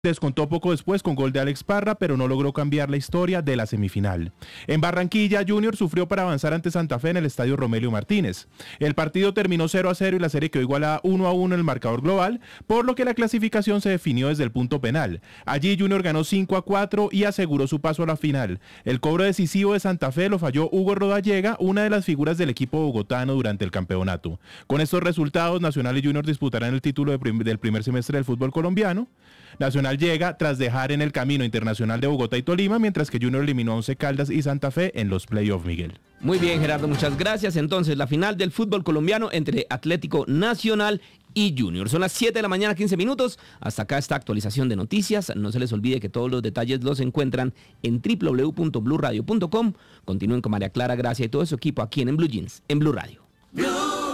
Descontó poco después con gol de Alex Parra, pero no logró cambiar la historia de la semifinal. En Barranquilla, Junior sufrió para avanzar ante Santa Fe en el estadio Romelio Martínez. El partido terminó 0-0 y la serie quedó igual a 1-1 en el marcador global, por lo que la clasificación se definió desde el punto penal. Allí Junior ganó 5-4 y aseguró su paso a la final. El cobro decisivo de Santa Fe lo falló Hugo Rodallega, una de las figuras del equipo bogotano durante el campeonato. Con estos resultados, Nacional y Junior disputarán el título del primer semestre del fútbol colombiano. Nacional llega tras dejar en el camino Internacional de Bogotá y Tolima, mientras que Junior eliminó a Once Caldas y Santa Fe en los playoffs, Miguel. Muy bien, Gerardo, muchas gracias. Entonces, la final del fútbol colombiano entre Atlético Nacional y Junior. Son las 7 de la mañana, 15 minutos. Hasta acá esta actualización de noticias. No se les olvide que todos los detalles los encuentran en www.bluradio.com. Continúen con María Clara Gracia y todo su equipo aquí en Blue Jeans, en Blue Radio. Blue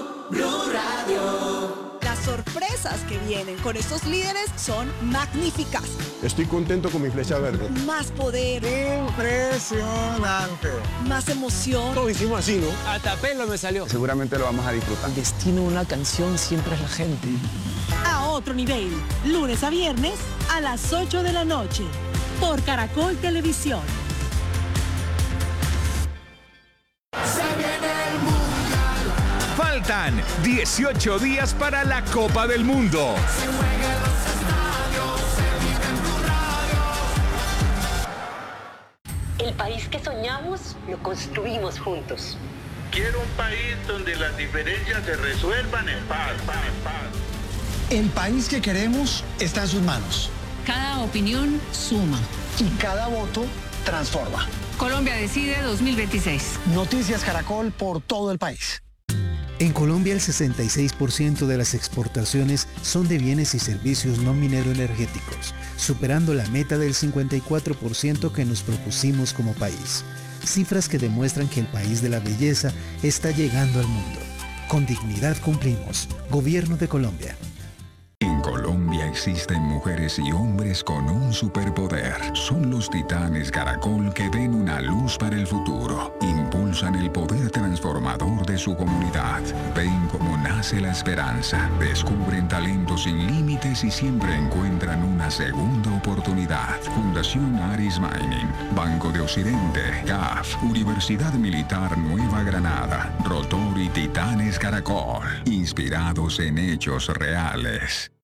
Radio. Las sorpresas que vienen con estos líderes son magníficas. Estoy contento con mi flecha verde. Más poder. Impresionante. Más emoción. Todos hicimos así, ¿no? Hasta pelo me salió. Seguramente lo vamos a disfrutar. El destino de una canción siempre es la gente. A otro nivel. Lunes a viernes a las 8 de la noche. Por Caracol Televisión. Faltan 18 días para la Copa del Mundo. El país que soñamos lo construimos juntos. Quiero un país donde las diferencias se resuelvan en paz. El país que queremos está en sus manos. Cada opinión suma. Y cada voto transforma. Colombia Decide 2026. Noticias Caracol por todo el país. En Colombia el 66% de las exportaciones son de bienes y servicios no minero-energéticos, superando la meta del 54% que nos propusimos como país. Cifras que demuestran que el país de la belleza está llegando al mundo. Con dignidad cumplimos. Gobierno de Colombia. En Colombia existen mujeres y hombres con un superpoder. Son los titanes Caracol que ven una luz para el futuro. Impulsan el poder transformador de su comunidad. Ven cómo nace la esperanza. Descubren talentos sin límites y siempre encuentran una segunda oportunidad. Fundación Aris Mining, Banco de Occidente, CAF, Universidad Militar Nueva Granada, Rotor y Titanes Caracol. Inspirados en hechos reales.